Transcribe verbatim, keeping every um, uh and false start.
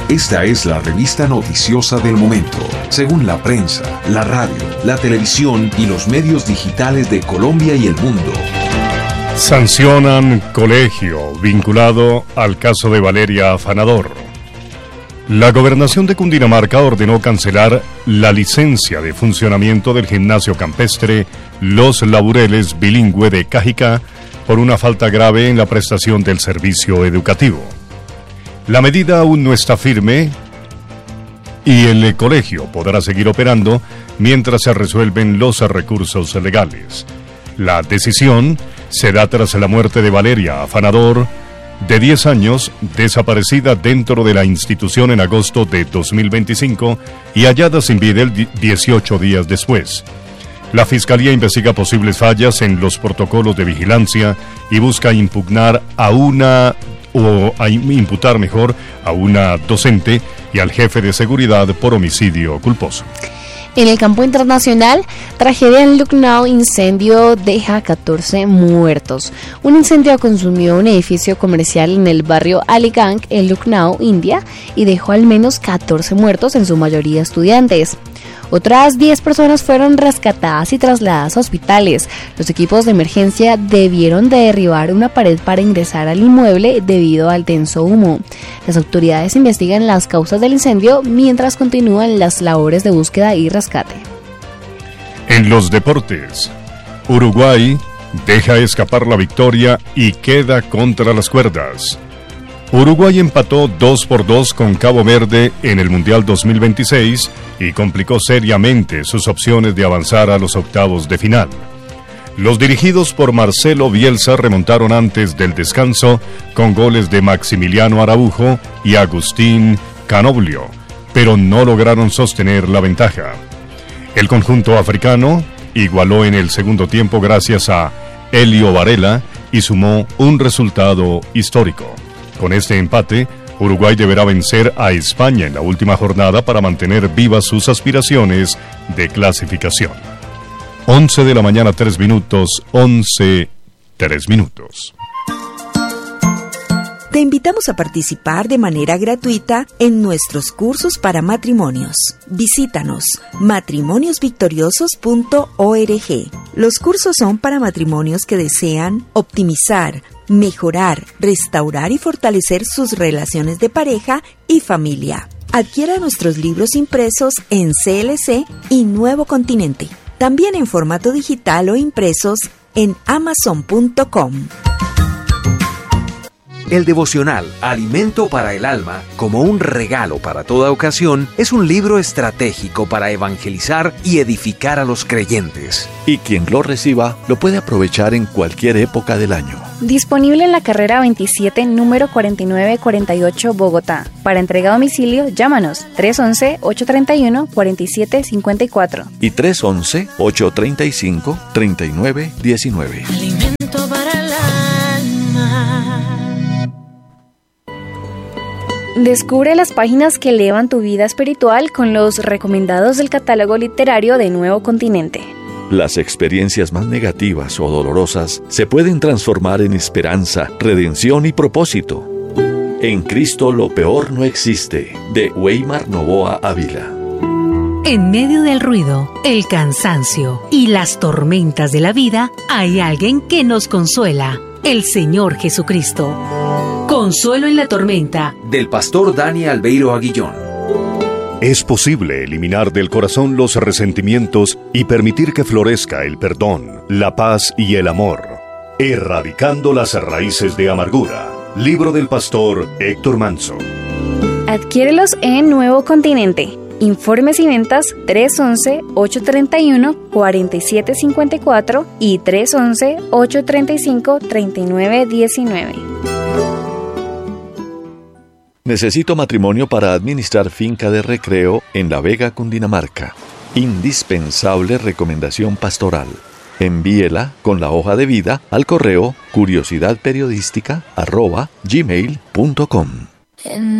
Esta es la revista noticiosa del momento, según la prensa, la radio, la televisión y los medios digitales de Colombia y el mundo. Sancionan colegio vinculado al caso de Valeria Afanador. La Gobernación de Cundinamarca ordenó cancelar la licencia de funcionamiento del gimnasio campestre Los Laureles Bilingüe de Cajicá por una falta grave en la prestación del servicio educativo. La medida aún no está firme y el colegio podrá seguir operando mientras se resuelven los recursos legales. La decisión se da tras la muerte de Valeria Afanador, de diez años, desaparecida dentro de la institución en agosto de dos mil veinticinco y hallada sin vida dieciocho días después. La Fiscalía investiga posibles fallas en los protocolos de vigilancia y busca impugnar a una, o a imputar mejor, a una docente y al jefe de seguridad por homicidio culposo. En el campo internacional, tragedia en Lucknow, incendio deja catorce muertos. Un incendio consumió un edificio comercial en el barrio Aliganj, en Lucknow, India, y dejó al menos catorce muertos, en su mayoría estudiantes. Otras diez personas fueron rescatadas y trasladadas a hospitales. Los equipos de emergencia debieron de derribar una pared para ingresar al inmueble debido al denso humo. Las autoridades investigan las causas del incendio mientras continúan las labores de búsqueda y rescate. En los deportes, Uruguay deja escapar la victoria y queda contra las cuerdas. Uruguay empató dos por dos con Cabo Verde en el Mundial dos mil veintiséis y complicó seriamente sus opciones de avanzar a los octavos de final. Los dirigidos por Marcelo Bielsa remontaron antes del descanso con goles de Maximiliano Araujo y Agustín Canoblio, pero no lograron sostener la ventaja. El conjunto africano igualó en el segundo tiempo gracias a Elio Varela y sumó un resultado histórico. Con este empate, Uruguay deberá vencer a España en la última jornada para mantener vivas sus aspiraciones de clasificación. once de la mañana, tres minutos, once, tres minutos. Te invitamos a participar de manera gratuita en nuestros cursos para matrimonios. Visítanos matrimonios victoriosos punto org. Los cursos son para matrimonios que desean optimizar, mejorar, restaurar y fortalecer sus relaciones de pareja y familia. Adquiera nuestros libros impresos en C L C y Nuevo Continente. También en formato digital o impresos en amazon punto com. El devocional Alimento para el Alma, como un regalo para toda ocasión, es un libro estratégico para evangelizar y edificar a los creyentes. Y quien lo reciba lo puede aprovechar en cualquier época del año. Disponible en la carrera veintisiete, número cuarenta y nueve cuarenta y ocho, Bogotá. Para entrega a domicilio, llámanos tres once, ocho treinta y uno, cuarenta y siete cincuenta y cuatro y tres once, ocho treinta y cinco, treinta y nueve diecinueve. Alimento para el alma. Descubre las páginas que elevan tu vida espiritual con los recomendados del catálogo literario de Nuevo Continente. Las experiencias más negativas o dolorosas se pueden transformar en esperanza, redención y propósito. En Cristo lo peor no existe, de Weimar Novoa Ávila. En medio del ruido, el cansancio y las tormentas de la vida, hay alguien que nos consuela, el Señor Jesucristo. Consuelo en la tormenta. Del pastor Dani Albeiro Aguillón. Es posible eliminar del corazón los resentimientos y permitir que florezca el perdón, la paz y el amor, erradicando las raíces de amargura. Libro del pastor Héctor Manso. Adquiérelos en Nuevo Continente. Informes y ventas tres once, ocho treinta y uno, cuarenta y siete cincuenta y cuatro y tres once, ocho treinta y cinco, treinta y nueve diecinueve. Necesito matrimonio para administrar finca de recreo en La Vega, Cundinamarca. Indispensable recomendación pastoral. Envíela con la hoja de vida al correo curiosidadperiodística arroba gmail punto com.